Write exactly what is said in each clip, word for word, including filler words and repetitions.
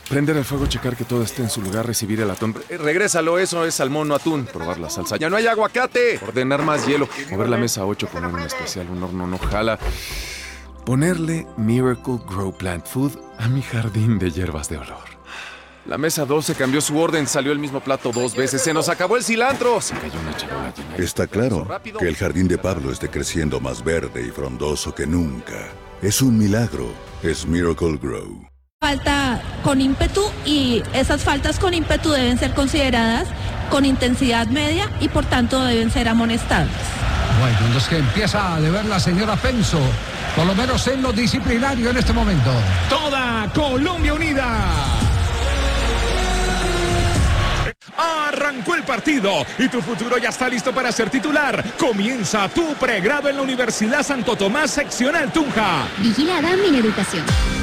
Prender el fuego, checar que todo esté en su lugar, recibir el atún. Eh, regrésalo, eso es salmón, no atún. Probar la salsa. ¡Ya no hay aguacate! Ordenar más hielo. Mover la mesa a ocho, poner un especial, un horno no jala. Ponerle Miracle Grow Plant Food a mi jardín de hierbas de olor. La mesa doce cambió su orden, salió el mismo plato dos veces. ¡Se nos acabó el cilantro! Se cayó una charola llena. Está claro que el jardín de Pablo esté creciendo más verde y frondoso que nunca. Es un milagro. Es Miracle Grow. Falta con ímpetu, y esas faltas con ímpetu deben ser consideradas con intensidad media y por tanto deben ser amonestadas. Bueno, en los que empieza a deber la señora Penso, por lo menos en lo disciplinario en este momento. Toda Colombia unida. Arrancó el partido y tu futuro ya está listo para ser titular. Comienza tu pregrado en la Universidad Santo Tomás Seccional Tunja. Vigilada Mineducación.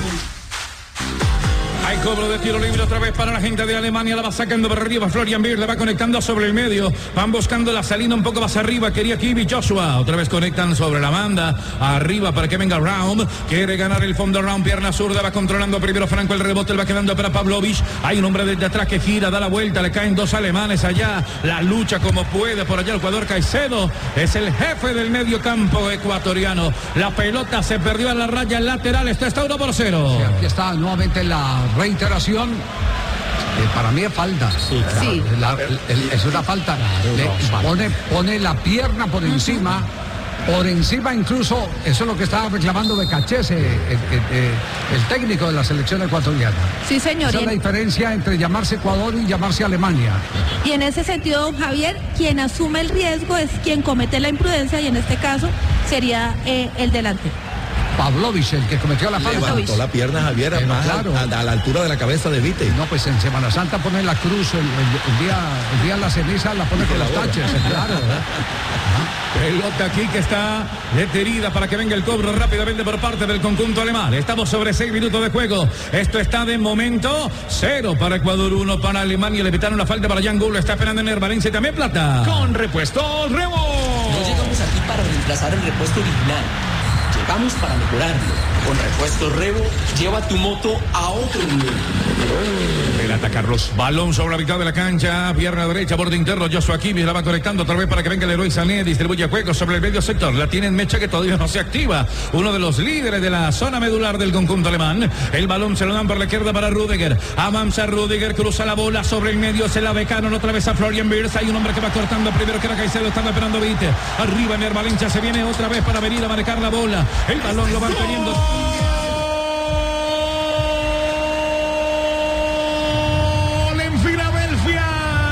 Hay cobro de tiro libre otra vez para la gente de Alemania. La va sacando para arriba Florian Wirtz, la va conectando sobre el medio. Van buscando la salida un poco más arriba. Quería Kiwi Joshua. Otra vez conectan sobre la banda. Arriba para que venga Raum. Quiere ganar el fondo Raum. Pierna zurda. Va controlando primero Franco el rebote. Le va quedando para Pavlovich. Hay un hombre desde atrás que gira, da la vuelta. Le caen dos alemanes allá. La lucha como puede por allá el jugador Caicedo. Es el jefe del medio campo ecuatoriano. La pelota se perdió a la raya lateral. Esto está uno por cero. Sí, aquí está nuevamente la reiteración. Eh, para mí es falta. Sí. La- la- el- es una falta. Le pone, pone la pierna por encima. Por encima incluso, eso es lo que estaba reclamando Becachese, el, el, el técnico de la selección ecuatoriana. Sí, señor. Esa Y es la en, diferencia entre llamarse Ecuador y llamarse Alemania. y en ese sentido, don Javier, quien asume el riesgo es quien comete la imprudencia, y en este caso sería eh, el delante. Pavlovich, el que cometió la falta. Levantó la pierna, Javier, Pero más claro. a, a la altura de la cabeza de Vite. No, pues en Semana Santa pone la cruz, el, el- el día, el día de la ceniza la pone con los taches, claro. Pelota aquí que está detenida para que venga el cobro rápidamente por parte del conjunto alemán. Estamos sobre seis minutos de juego. Esto está de momento cero para Ecuador, uno para Alemania. Le pitaron una falta para Jan Gull. Está esperando en el Valencia y también plata. Con repuesto Remo. No llegamos aquí para reemplazar el repuesto original. Llegamos para mejorarlo. Con repuesto Revo, lleva tu moto a otro nivel. Pelota Carlos. Balón sobre la mitad de la cancha. Pierna derecha, borde interno. Joshua Kimmich la va conectando otra vez para que venga el héroe Sané. Distribuye juego sobre el medio sector. La tiene en Mecha, que todavía no se activa. Uno de los líderes de la zona medular del conjunto alemán. El balón se lo dan por la izquierda para Rudiger. Avanza Rudiger, cruza la bola sobre el medio. Se la becaron otra vez a Florian Wirtz. Hay un hombre que va cortando primero, que era Caicedo. Estaba esperando Vite. Arriba en el Valencia. Se viene otra vez para venir a marcar la bola. El balón lo van teniendo. En Filadelfia.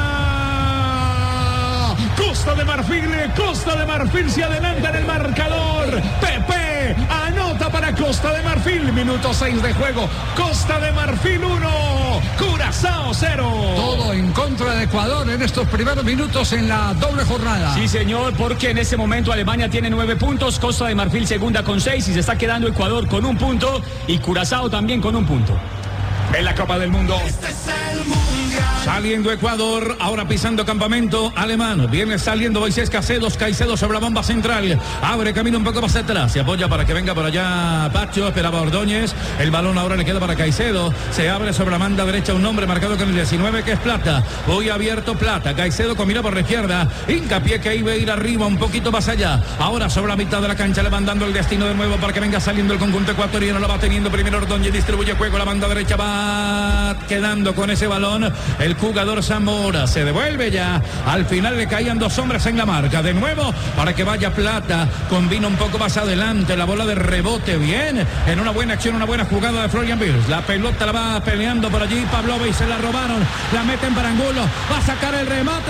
Costa de Marfil, Costa de Marfil se adelanta en el marcador. Pepe anota para Costa de Marfil. Minuto seis de juego. Costa de Marfil uno, Curazao cero. Todo en contra de Ecuador en estos primeros minutos en la doble jornada. Sí, señor, porque en este momento Alemania tiene nueve puntos, Costa de Marfil segunda con seis, y se está quedando Ecuador con un punto y Curazao también con un punto. En la Copa del Mundo. Saliendo Ecuador, ahora pisando campamento alemán. Viene saliendo Moisés Caicedo, Caicedo sobre la bomba central. Abre camino un poco más atrás. Se apoya para que venga por allá Pacho. Esperaba Ordóñez. El balón ahora le queda para Caicedo. Se abre sobre la banda derecha un hombre marcado con el diecinueve, que es Plata. Hoy abierto Plata. Caicedo combina por la izquierda. Hincapié que iba a ir arriba un poquito más allá. Ahora sobre la mitad de la cancha le van dando el destino de nuevo para que venga saliendo el conjunto ecuatoriano. Lo va teniendo primero Ordóñez. Distribuye juego. La banda derecha va quedando con ese balón. El jugador Zamora se devuelve ya. Al final le caían dos hombres en la marca. De nuevo para que vaya Plata. Combina un poco más adelante. La bola de rebote. Bien. En una buena acción, una buena jugada de Florian Wirtz. La pelota la va peleando por allí Pavlovich. Se la robaron. La meten para Angulo. Va a sacar el remate.